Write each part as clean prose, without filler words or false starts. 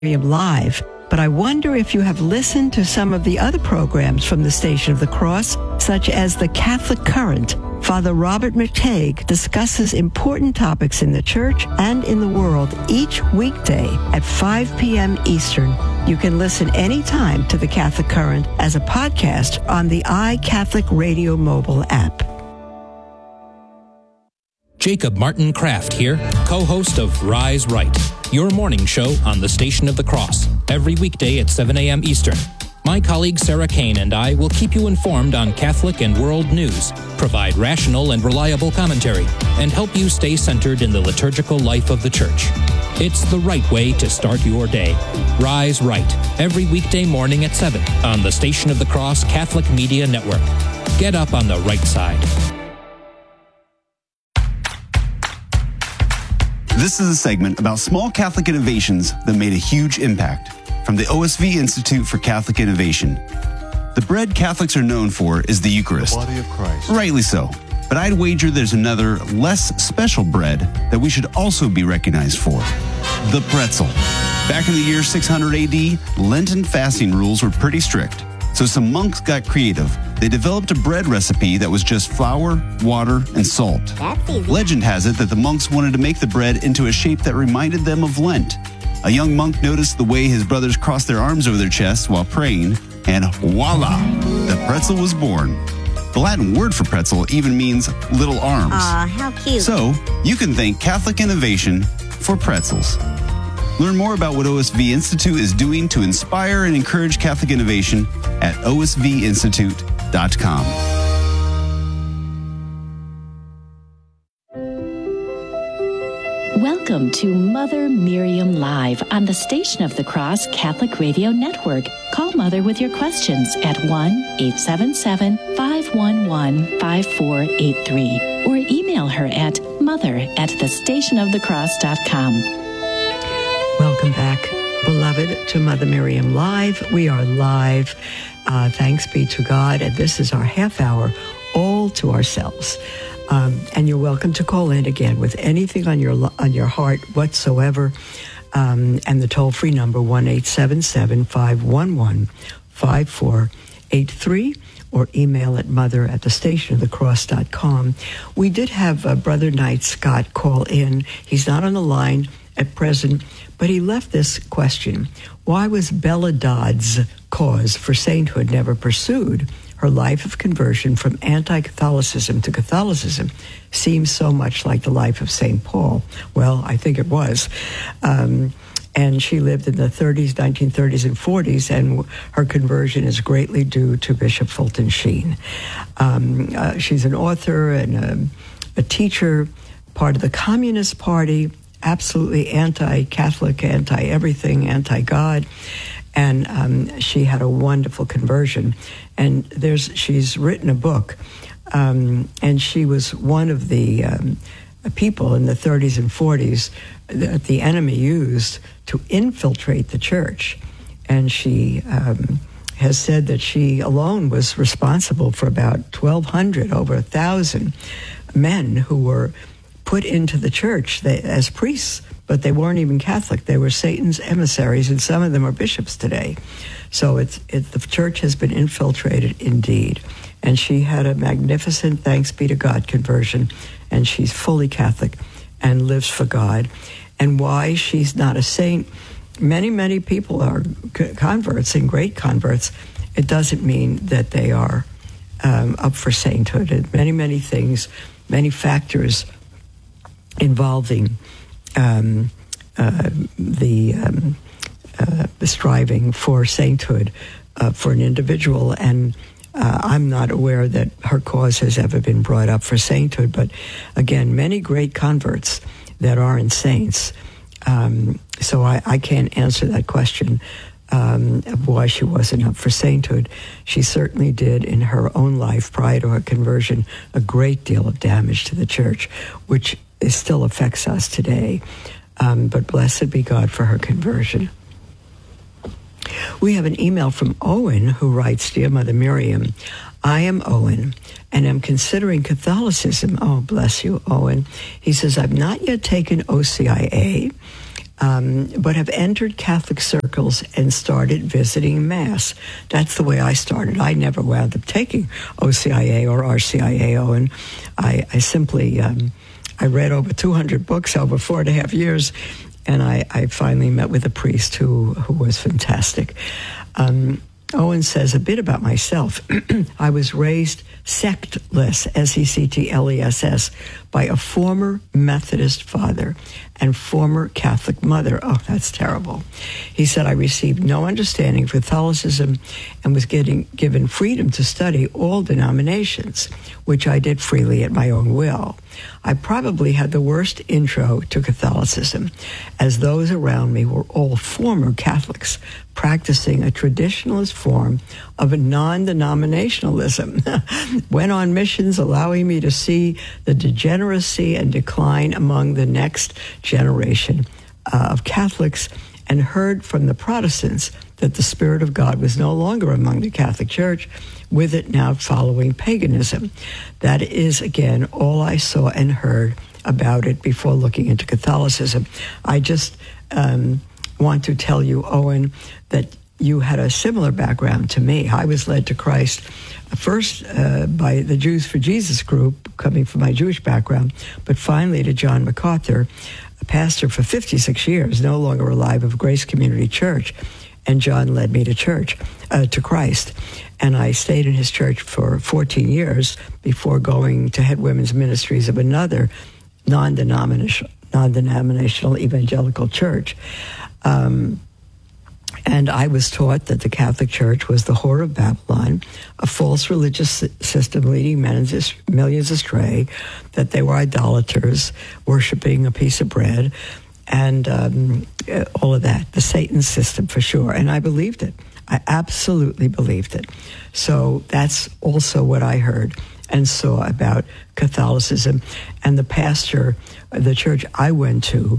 Live, but I wonder if you have listened to some of the other programs from the Station of the Cross, such as the Catholic Current. Father Robert McTague discusses important topics in the church and in the world each weekday at 5 p.m. Eastern. You can listen anytime to the Catholic Current as a podcast on the iCatholic Radio mobile app. Jacob Martin Kraft here, co-host of Rise Right, your morning show on the Station of the Cross, every weekday at 7 a.m. Eastern. My colleague Sarah Kane and I will keep you informed on Catholic and world news, provide rational and reliable commentary, and help you stay centered in the liturgical life of the Church. It's the right way to start your day. Rise Right, every weekday morning at 7 on the Station of the Cross Catholic Media Network. Get up on the right side. This is a segment about small Catholic innovations that made a huge impact from the OSV Institute for Catholic Innovation. The bread Catholics are known for is the Eucharist. The body of Christ. Rightly so. But I'd wager there's another, less special bread that we should also be recognized for. The pretzel. Back in the year 600 AD, Lenten fasting rules were pretty strict. So some monks got creative. They developed a bread recipe that was just flour, water, and salt. That's easy. Legend has it that the monks wanted to make the bread into a shape that reminded them of Lent. A young monk noticed the way his brothers crossed their arms over their chests while praying, and voila, the pretzel was born. The Latin word for pretzel even means little arms. Aw, how cute. So, you can thank Catholic innovation for pretzels. Learn more about what OSV Institute is doing to inspire and encourage Catholic innovation at osvinstitute.com. Welcome to Mother Miriam Live on the Station of the Cross Catholic Radio Network. Call Mother with your questions at 1-877-511-5483 or email her at mother@thestationofthecross.com. Welcome back, beloved, to Mother Miriam Live. We are live. Thanks be to God. And this is our half hour all to ourselves. And you're welcome to call in again with anything on your heart whatsoever. And the toll-free number, 1-877-511-5483, or email at mother@thestationofthecross.com. We did have Brother Knight Scott call in. He's not on the line at present, but he left this question. Why was Bella Dodd's cause for sainthood never pursued? Her life of conversion from anti-Catholicism to Catholicism seems so much like the life of St. Paul. Well, I think it was. And she lived in the 1930s and 40s, and her conversion is greatly due to Bishop Fulton Sheen. She's an author and a teacher, part of the Communist Party, absolutely anti-Catholic, anti-everything, anti-God. And she had a wonderful conversion. And she's written a book, and she was one of the people in the 30s and 40s that the enemy used to infiltrate the church. And she has said that she alone was responsible for about 1,200, over 1,000 men who were put into the church as priests, but they weren't even Catholic. They were Satan's emissaries, and some of them are bishops today. So the church has been infiltrated indeed. And she had a magnificent, thanks be to God, conversion, and she's fully Catholic and lives for God. And why she's not a saint, many people are converts and great converts. It doesn't mean that they are up for sainthood. And many things, many factors involving the striving for sainthood for an individual. And I'm not aware that her cause has ever been brought up for sainthood. But again, many great converts that aren't saints. So I can't answer that question of why she wasn't up for sainthood. She certainly did in her own life prior to her conversion a great deal of damage to the church, which still affects us today. But blessed be God for her conversion. We have an email from Owen who writes, Dear Mother Miriam, I am Owen and am considering Catholicism. Oh, bless you, Owen. He says, I've not yet taken OCIA, but have entered Catholic circles and started visiting Mass. That's the way I started. I never wound up taking OCIA or RCIA, and I simply, I read over 200 books over 4.5 years, and I finally met with a priest who was fantastic. Owen says a bit about myself. I was raised sectless, S-E-C-T-L-E-S-S, by a former Methodist father and former Catholic mother. Oh, that's terrible. He said, I received no understanding of Catholicism and was given freedom to study all denominations, which I did freely at my own will. I probably had the worst intro to Catholicism, as those around me were all former Catholics, practicing a traditionalist form of a non-denominationalism. Went on missions, allowing me to see the degeneracy and decline among the next generation of Catholics, and heard from the Protestants that the Spirit of God was no longer among the Catholic Church, with it now following paganism. That is, again, all I saw and heard about it before looking into Catholicism. I just want to tell you, Owen, that you had a similar background to me. I was led to Christ first by the Jews for Jesus group, coming from my Jewish background, but finally to John MacArthur, a pastor for 56 years, no longer alive, of Grace Community Church. And John led me to church, to Christ. And I stayed in his church for 14 years before going to head women's ministries of another non-denominational evangelical church. And I was taught that the Catholic Church was the whore of Babylon, a false religious system leading millions astray, that they were idolaters, worshiping a piece of bread, and all of that, the Satan system for sure. And I believed it. I absolutely believed it. So that's also what I heard and saw about Catholicism. And the pastor, the church I went to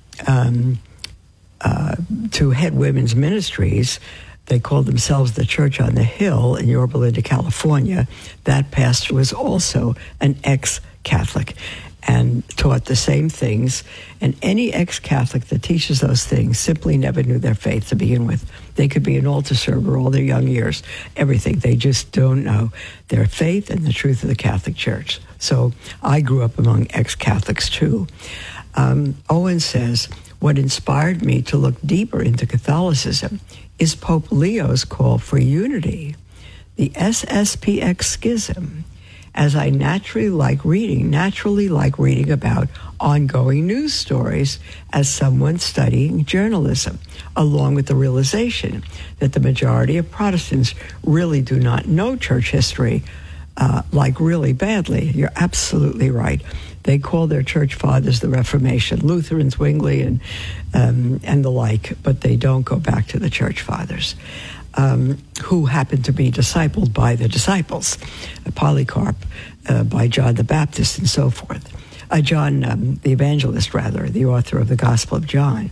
head women's ministries, they called themselves the Church on the Hill in Yorba Linda, California. That pastor was also an ex-Catholic and taught the same things. And any ex-Catholic that teaches those things simply never knew their faith to begin with. They could be an altar server all their young years, everything. They just don't know their faith and the truth of the Catholic Church. So I grew up among ex-Catholics too. Owen says, what inspired me to look deeper into Catholicism is Pope Leo's call for unity, the SSPX schism, as I naturally like reading about ongoing news stories as someone studying journalism, along with the realization that the majority of Protestants really do not know church history, really badly. You're absolutely right. They call their church fathers the Reformation, Lutherans, Zwingli, and the like, but they don't go back to the church fathers, who happened to be discipled by the disciples, Polycarp, by John the Baptist, and so forth. John the Evangelist, rather, the author of the Gospel of John.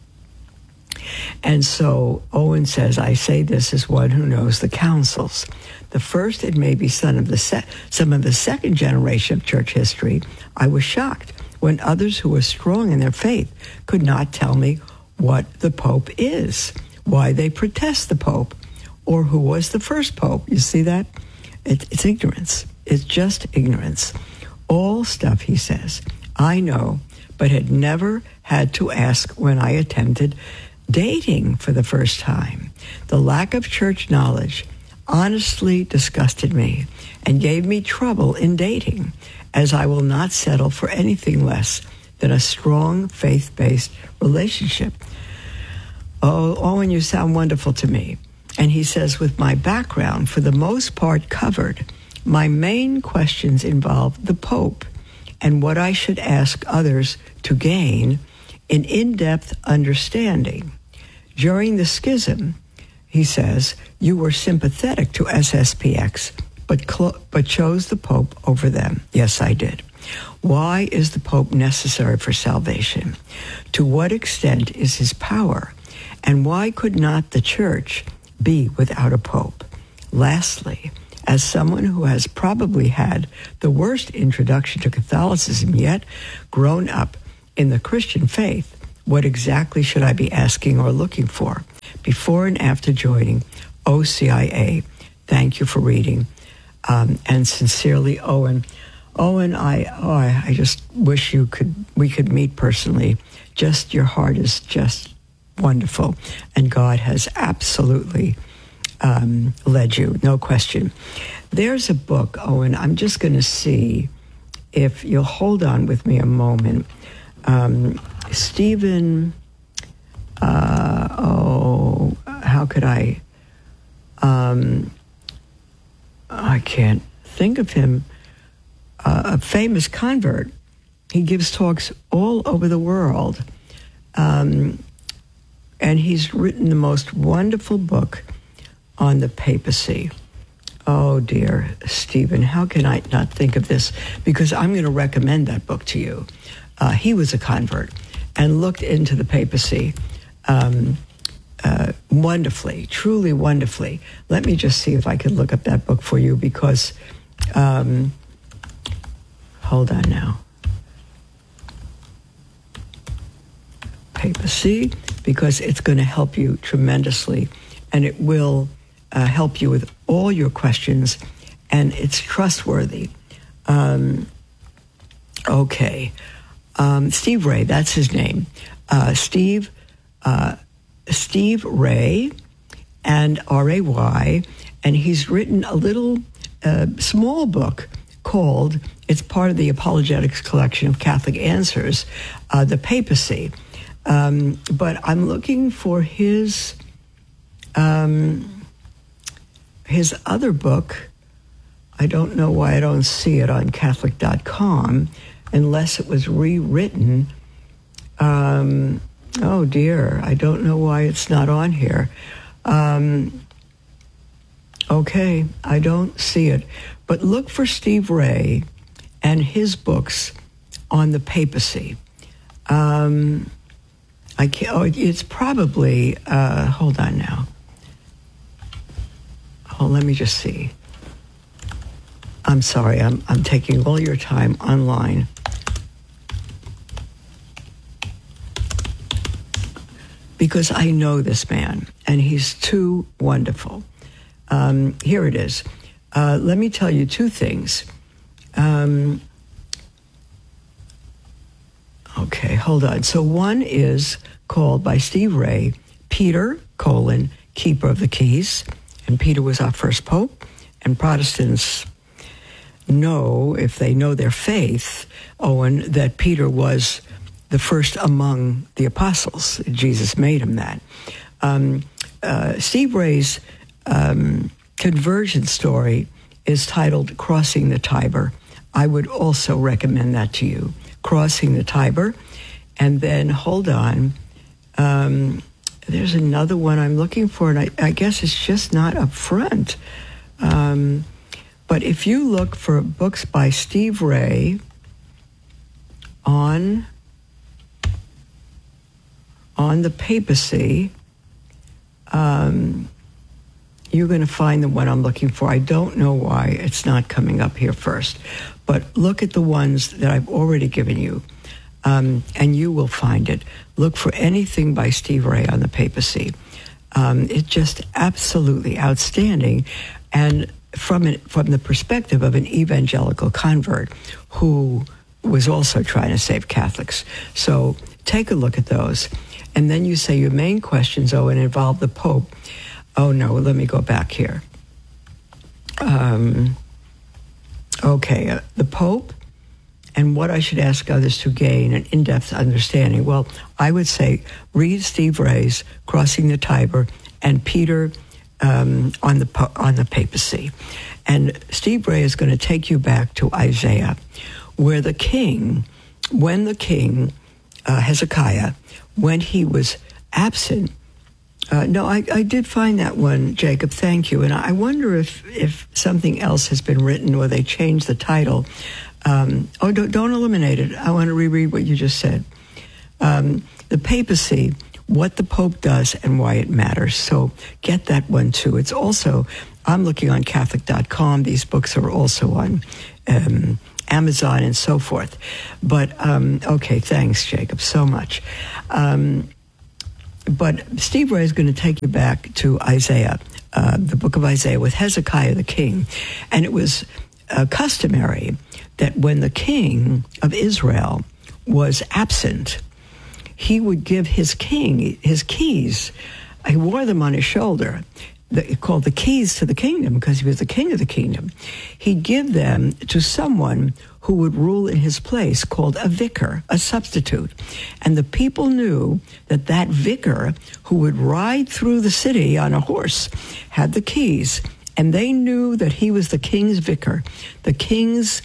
And so Owen says, I say this as one who knows the councils. The first, it may be some of the second generation of church history, I was shocked when others who were strong in their faith could not tell me what the Pope is, why they protest the Pope, or who was the first Pope. You see that? It's ignorance. It's just ignorance. All stuff, he says, I know, but had never had to ask when I attempted dating for the first time. The lack of church knowledge honestly disgusted me and gave me trouble in dating, as I will not settle for anything less than a strong faith-based relationship. Oh, Owen, you sound wonderful to me. And he says, with my background for the most part covered, my main questions involve the Pope and what I should ask others to gain an in-depth understanding. During the schism, he says, you were sympathetic to SSPX, but chose the Pope over them. Yes, I did. Why is the Pope necessary for salvation? To what extent is his power? And why could not the Church be without a Pope? Lastly, as someone who has probably had the worst introduction to Catholicism yet, grown up in the Christian faith, What exactly should I be asking or looking for? Before and after joining OCIA, thank you for reading. And sincerely, Owen. Owen, I just wish we could meet personally. Just your heart is just wonderful, and God has absolutely led you, no question. There's a book, Owen. I'm just going to see if you'll hold on with me a moment. Stephen, how could I can't think of him, a famous convert. He gives talks all over the world. And he's written the most wonderful book on the papacy. Oh, dear, Stephen, how can I not think of this? Because I'm going to recommend that book to you. He was a convert and looked into the papacy wonderfully, truly wonderfully. Let me just see if I can look up that book for you because, hold on now. Papacy, because it's going to help you tremendously, and it will help you with all your questions, and it's trustworthy. Okay. Steve Ray, that's his name. Steve Ray, and R-A-Y, and he's written a little small book called, it's part of the Apologetics Collection of Catholic Answers, The Papacy. But I'm looking for his other book. I don't know why I don't see it on Catholic.com unless it was rewritten. Oh dear, I don't know why it's not on here. Okay, I don't see it. But look for Steve Ray and his books on the papacy. It's probably, hold on now. Oh, let me just see. I'm sorry, I'm taking all your time online. Because I know this man, and he's too wonderful. Here it is. Let me tell you two things. Okay, hold on. So one is called by Steve Ray, Peter, Keeper of the Keys. And Peter was our first pope. And Protestants know, if they know their faith, Owen, that Peter was the first among the apostles. Jesus made him that. Steve Ray's conversion story is titled Crossing the Tiber. I would also recommend that to you. Crossing the Tiber. And then, hold on, there's another one I'm looking for, and I guess it's just not up front. But if you look for books by Steve Ray on the papacy, you're going to find the one I'm looking for. I don't know why it's not coming up here first. But look at the ones that I've already given you, and you will find it. Look for anything by Steve Ray on the papacy. It's just absolutely outstanding. And from the perspective of an evangelical convert who was also trying to save Catholics. So take a look at those. And then you say your main questions, involve the Pope. Oh, no, let me go back here. The Pope and what I should ask others to gain an in-depth understanding. Well, I would say read Steve Ray's Crossing the Tiber and Peter on the papacy. And Steve Ray is going to take you back to Isaiah, where the king, Hezekiah, when he was absent. I did find that one, Jacob, thank you. And I wonder if something else has been written or they changed the title. Don't eliminate it. I want to reread what you just said. The papacy, what the Pope does and why it matters. So get that one too. It's also, I'm looking on Catholic.com. These books are also on Amazon and so forth. But, okay, thanks, Jacob, so much. But Steve Ray is going to take you back to Isaiah, the book of Isaiah, with Hezekiah the king. And it was customary that when the king of Israel was absent, he would give his king his keys. He wore them on his shoulder, called the keys to the kingdom, because he was the king of the kingdom. He'd give them to someone who would rule in his place, called a vicar, a substitute. And the people knew that that vicar, who would ride through the city on a horse, had the keys, and they knew that he was the king's vicar, the king's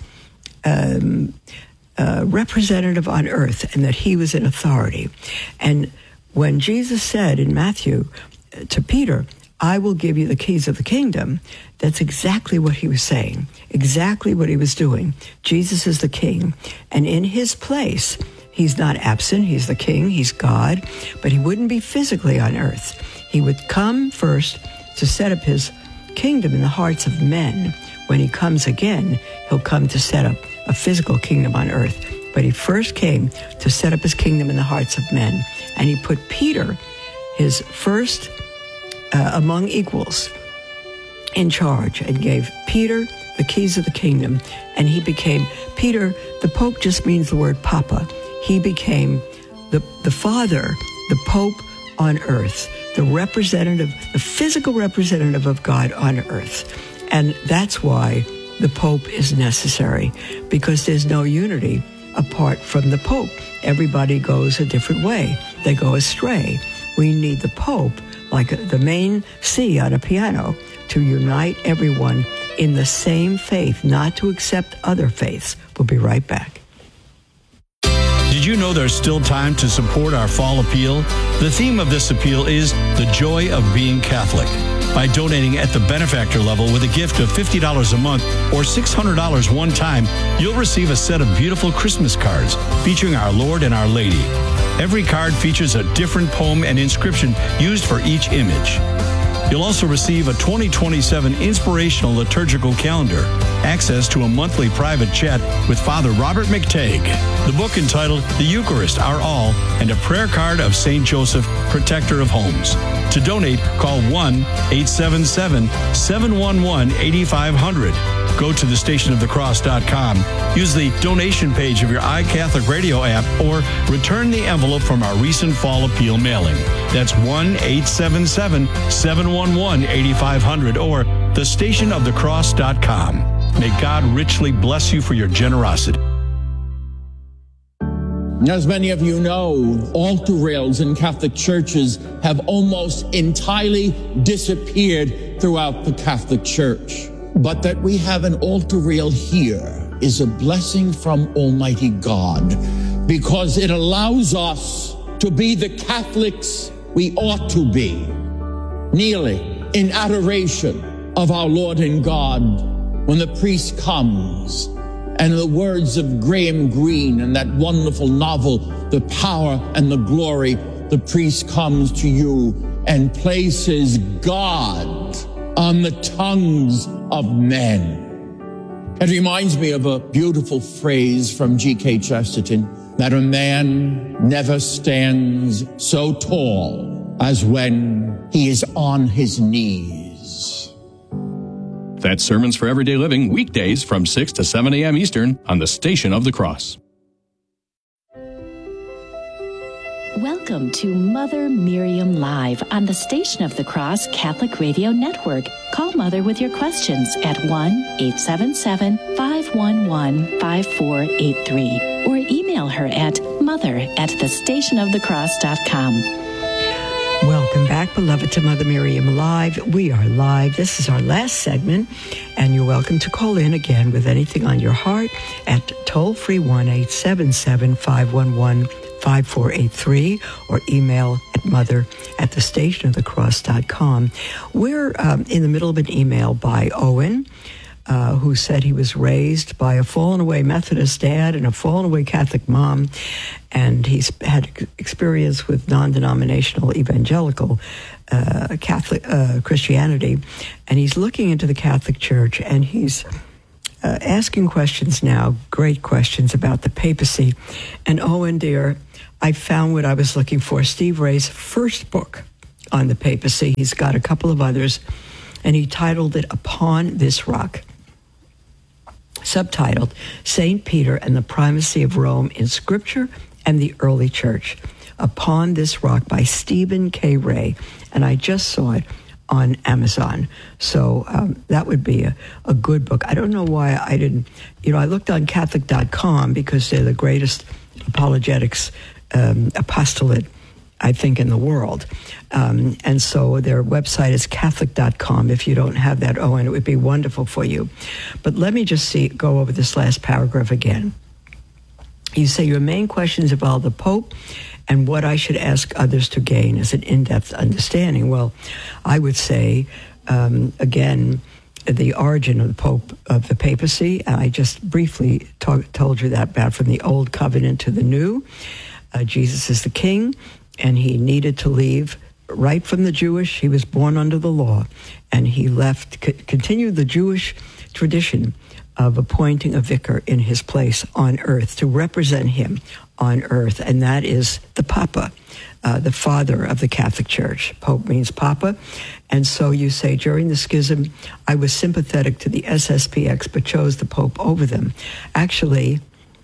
representative on earth, and that he was in authority. And when Jesus said in Matthew to Peter, I will give you the keys of the kingdom, that's exactly what he was saying, exactly what he was doing. Jesus is the king, and in his place, he's not absent, he's the king, he's God, but he wouldn't be physically on earth. He would come first to set up his kingdom in the hearts of men. When he comes again, he'll come to set up a physical kingdom on earth. But he first came to set up his kingdom in the hearts of men. And he put Peter, his first among equals, in charge, and gave Peter the keys of the kingdom. And he became, Peter, the Pope just means the word Papa. He became the father, the Pope on earth, the representative, the physical representative of God on earth. And that's why the Pope is necessary, because there's no unity apart from the Pope. Everybody goes a different way. They go astray. We need the Pope, like the main C on a piano, to unite everyone in the same faith, not to accept other faiths. We'll be right back. Did you know there's still time to support our fall appeal? The theme of this appeal is the joy of being Catholic. By donating at the benefactor level with a gift of $50 a month or $600 one time, you'll receive a set of beautiful Christmas cards featuring our Lord and Our Lady. Every card features a different poem and inscription used for each image. You'll also receive a 2027 inspirational liturgical calendar, access to a monthly private chat with Father Robert McTagg, the book entitled The Eucharist, Our All, and a prayer card of St. Joseph, Protector of Homes. To donate, call 1-877-711-8500. Go to thestationofthecross.com, use the donation page of your iCatholic Radio app, or return the envelope from our recent Fall Appeal mailing. That's 1-877-711-8500 or thestationofthecross.com. May God richly bless you for your generosity. As many of you know, altar rails in Catholic churches have almost entirely disappeared throughout the Catholic Church. But that we have an altar rail here is a blessing from Almighty God, because it allows us to be the Catholics we ought to be, kneeling in adoration of our Lord and God when the priest comes. And in the words of Graham Greene in that wonderful novel, The Power and the Glory, the priest comes to you and places God on the tongues of men. It reminds me of a beautiful phrase from G.K. Chesterton, that a man never stands so tall as when he is on his knees. That's Sermons for Everyday Living, weekdays from 6 to 7 a.m. Eastern on the Station of the Cross. Welcome to Mother Miriam Live on the Station of the Cross Catholic Radio Network. Call Mother with your questions at 1-877-511-5483 or email her at mother@thestationofthecross.com. Welcome back, beloved, to Mother Miriam Live. We are live. This is our last segment, and you're welcome to call in again with anything on your heart at toll-free 1-877-511-5483 or email at mother@thestationofthecross.com. We're in the middle of an email by Owen, who said he was raised by a fallen-away Methodist dad and a fallen-away Catholic mom, and he's had experience with non-denominational evangelical Catholic Christianity, and he's looking into the Catholic Church, and he's asking questions now, great questions about the papacy. And Owen, dear, I found what I was looking for, Steve Ray's first book on the papacy. He's got a couple of others, and he titled it Upon This Rock. Subtitled, St. Peter and the Primacy of Rome in Scripture and the Early Church. Upon This Rock by Stephen K. Ray. And I just saw it on Amazon. So that would be a good book. I don't know why I didn't, I looked on Catholic.com because they're the greatest apologetics apostolate, I think, in the world. And so their website is Catholic.com. If you don't have that, Owen, it would be wonderful for you. But let me just go over this last paragraph again. You say your main questions involve the Pope and what I should ask others to gain as an in-depth understanding. Well, I would say, again, the origin of the Pope, of the papacy. I just briefly told you that about from the Old Covenant to the New. Jesus is the King, and he needed to leave right from the Jewish. He was born under the law, and he continued the Jewish tradition of appointing a vicar in his place on earth to represent him on earth, and that is the Papa, the father of the Catholic Church. Pope means Papa. And so you say, during the schism, I was sympathetic to the SSPX, but chose the Pope over them. Actually,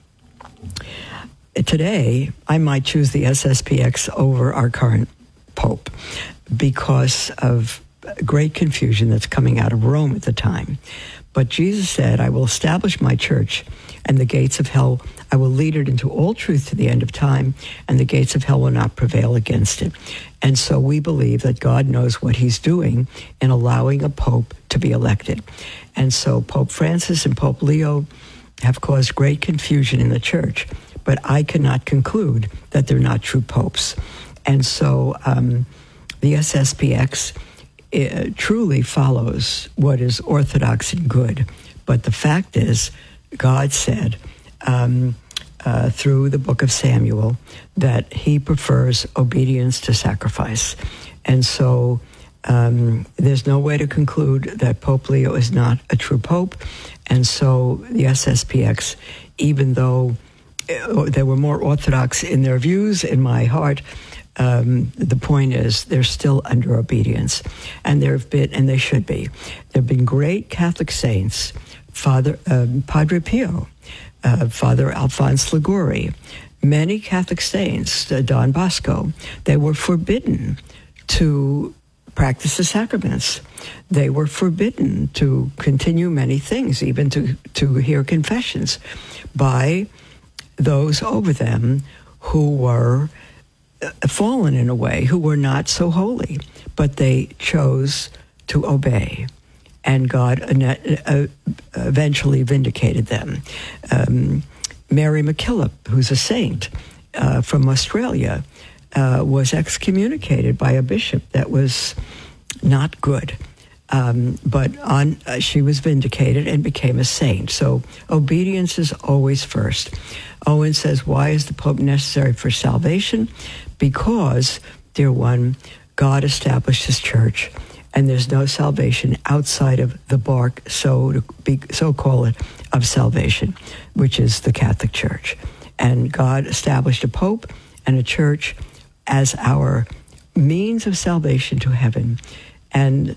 today, I might choose the SSPX over our current Pope because of great confusion that's coming out of Rome at the time. But Jesus said, I will establish my church, and the gates of hell, I will lead it into all truth to the end of time, and the gates of hell will not prevail against it. And so we believe that God knows what he's doing in allowing a pope to be elected. And so Pope Francis and Pope Leo have caused great confusion in the church, but I cannot conclude that they're not true popes. And so the SSPX truly follows what is orthodox and good. But the fact is, God said through the book of Samuel that he prefers obedience to sacrifice. And so there's no way to conclude that Pope Leo is not a true pope. And so the SSPX, even though they were more orthodox in their views, in my heart, the point is they're still under obedience, and there have been, and they should be. There have been great Catholic saints, Padre Pio, Father Alphonse Liguori, many Catholic saints, Don Bosco. They were forbidden to practice the sacraments. They were forbidden to continue many things, even to hear confessions, by those over them who were fallen in a way, who were not so holy, but they chose to obey, and God eventually vindicated them. Mary MacKillop, who's a saint from Australia, was excommunicated by a bishop that was not good, but she was vindicated and became a saint. So obedience is always first. Owen says, why is the Pope necessary for salvation? Because, dear one, God established his church, and there's no salvation outside of the bark, so call it, of salvation, which is the Catholic Church. And God established a Pope and a church as our means of salvation to heaven. And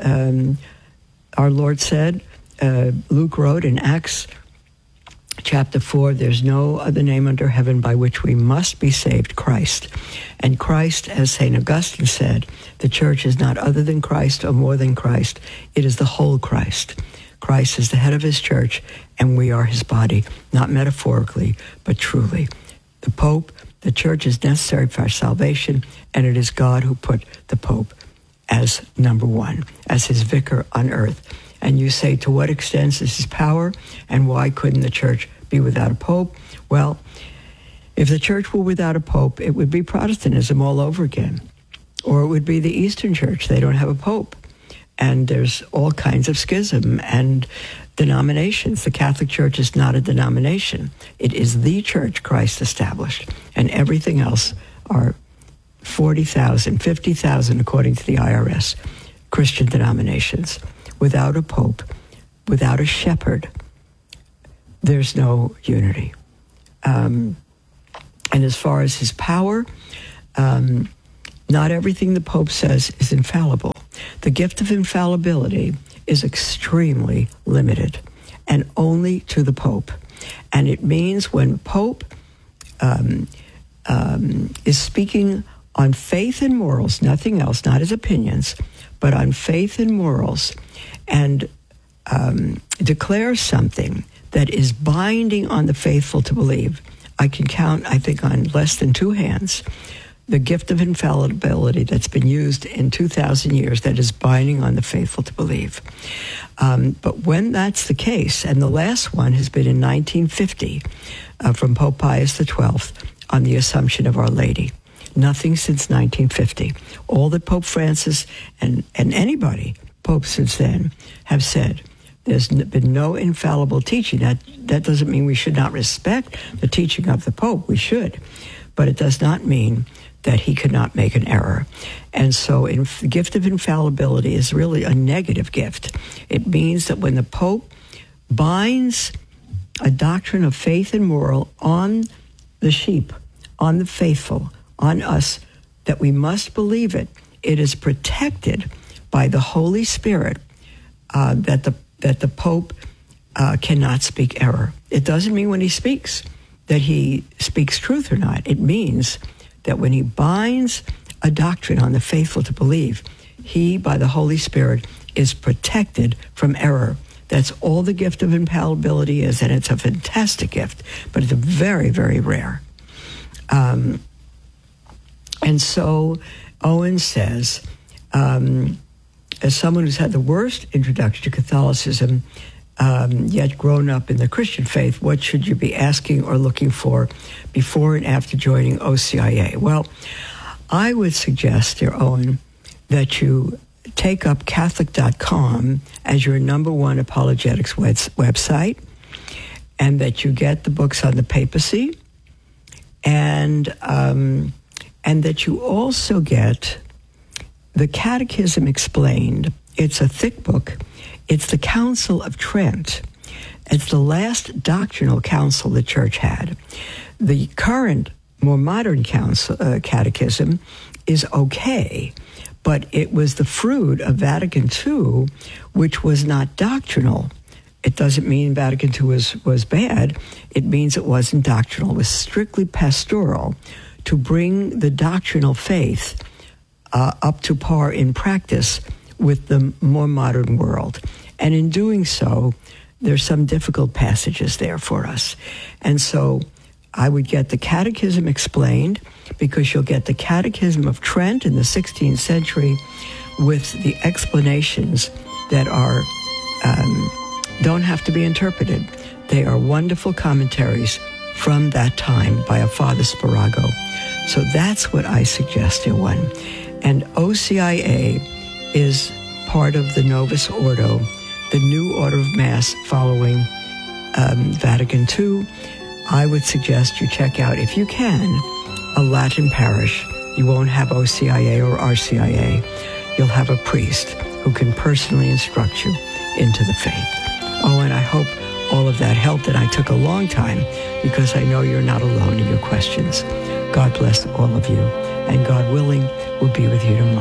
our Lord said, Luke wrote in Acts Chapter 4, there's no other name under heaven by which we must be saved, Christ. And Christ, as St. Augustine said, the church is not other than Christ or more than Christ. It is the whole Christ. Christ is the head of his church, and we are his body, not metaphorically, but truly. The Pope, the church is necessary for our salvation, and it is God who put the Pope as number one, as his vicar on earth. And you say, to what extent is his power, and why couldn't the church be without a pope? Well, if the church were without a pope, it would be Protestantism all over again. Or it would be the Eastern Church. They don't have a pope. And there's all kinds of schism and denominations. The Catholic Church is not a denomination. It is the church Christ established. And everything else are 40,000, 50,000, according to the IRS, Christian denominations. Without a pope, without a shepherd, there's no unity. And as far as his power, not everything the Pope says is infallible. The gift of infallibility is extremely limited and only to the Pope. And it means when Pope is speaking on faith and morals, nothing else, not his opinions, but on faith and morals, and declares something that is binding on the faithful to believe. I can count, I think, on less than two hands the gift of infallibility that's been used in 2,000 years that is binding on the faithful to believe. But when that's the case, and the last one has been in 1950 from Pope Pius XII on the Assumption of Our Lady. Nothing since 1950. All that Pope Francis and anybody, Pope since then, have said. There's been no infallible teaching. That doesn't mean we should not respect the teaching of the Pope. We should. But it does not mean that he could not make an error. And so the gift of infallibility is really a negative gift. It means that when the Pope binds a doctrine of faith and moral on the sheep, on the faithful, on us, that we must believe it, it is protected by the Holy Spirit that the Pope cannot speak error. It doesn't mean when he speaks that he speaks truth or not. It means that when he binds a doctrine on the faithful to believe, he, by the Holy Spirit, is protected from error. That's all the gift of infallibility is, and it's a fantastic gift, but it's very, very rare. And so Owen says, as someone who's had the worst introduction to Catholicism, yet grown up in the Christian faith, what should you be asking or looking for before and after joining OCIA? Well, I would suggest, dear Owen, that you take up Catholic.com as your number one apologetics website, and that you get the books on the papacy, and that you also get the Catechism Explained. It's a thick book. It's the Council of Trent. It's the last doctrinal council the Church had. The current, more modern catechism is okay, but it was the fruit of Vatican II, which was not doctrinal. It doesn't mean Vatican II was bad. It means it wasn't doctrinal. It was strictly pastoral to bring the doctrinal faith up to par in practice with the more modern world. And in doing so, there's some difficult passages there for us. And so I would get the Catechism Explained, because you'll get the Catechism of Trent in the 16th century with the explanations that are don't have to be interpreted. They are wonderful commentaries from that time by a Father Spirago. So that's what I suggest, dear one. And OCIA is part of the Novus Ordo, the new order of Mass following Vatican II. I would suggest you check out, if you can, a Latin parish. You won't have OCIA or RCIA. You'll have a priest who can personally instruct you into the faith. Oh, and I hope all of that helped, and I took a long time because I know you're not alone in your questions. God bless all of you, and God willing, we'll be with you tomorrow.